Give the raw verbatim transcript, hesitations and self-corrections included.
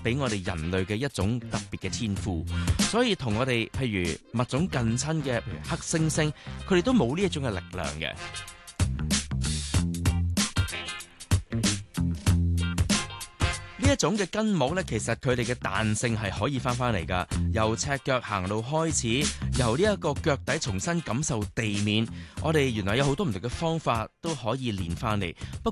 俾我哋人類嘅一種特別嘅天賦，所以同我哋譬如物種近親嘅，譬如黑猩猩，佢哋都冇呢一種嘅力量嘅。呢一種嘅筋膜咧，其實佢哋嘅彈性係可以翻翻嚟噶，由赤腳行路開始，由呢一個腳底重新感受地面，我哋原來有好多唔同嘅方法都可以練翻嚟。